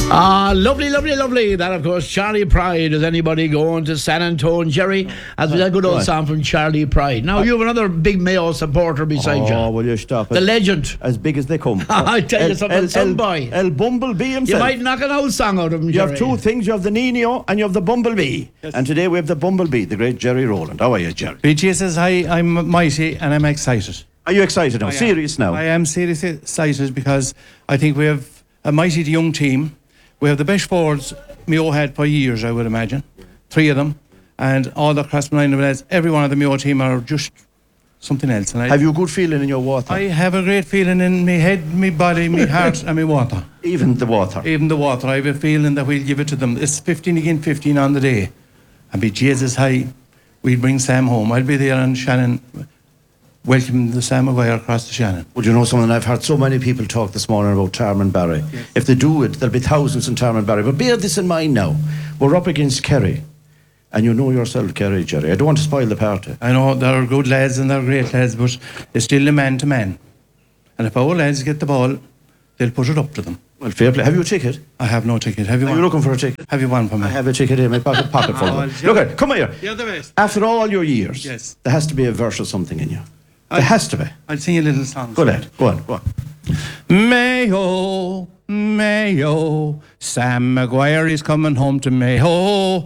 Lovely, lovely, lovely. That, of course, Charlie Pride. Is anybody going to San Antonio, Jerry? As with a good old song from Charlie Pride. Now, you have another big Mayo supporter beside you. Oh, will you stop it? The legend. As big as they come. I tell you something, some boy. El Bumblebee himself. You might knock an old song out of him, You Jerry. have two things. You have the Nino and you have the Bumblebee. Yes. And today we have the Bumblebee, the great Jerry Rowland. How are you, Jerry? BG says, hi, I'm mighty and I'm excited. Are you excited now? Serious now? I am seriously excited because I think we have a mighty young team. We have the best forwards Mayo had for years, I would imagine. 3 of them. And all the Crossman lads, every one of the Mayo team are just something else. And have you a good feeling in your water? I have a great feeling in my head, my body, my heart and my water. Even the water? Even the water. I have a feeling that we'll give it to them. It's 15 again, 15 on the day. And be Jesus high, we'll bring Sam home. I'll be there and Shannon welcome the Sam Maguire across the Shannon. Would you know something? I've heard so many people talk this morning about Tarman-Barry. Yes. If they do it, there'll be thousands in Tarman-Barry. But bear this in mind now. We're up against Kerry. And you know yourself, Kerry, Jerry. I don't want to spoil the party. I know they're good lads and they're great lads, but it's still a man to man. And if our lads get the ball, they'll put it up to them. Well, fair play. Have you a ticket? I have no ticket. Have you one? Are you looking for a ticket? Have you one for me? I have a ticket in my pocket full of them. Look at it. Come here. You're the best. After all your years, yes, there has to be a verse or something in you. There has to be. I'll sing a little song. Go ahead. Go on. Go on. Mayo, Mayo, Sam Maguire is coming home to Mayo.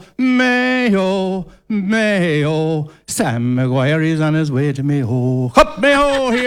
Mayo, Mayo, Sam Maguire is on his way to Mayo. Up Mayo here.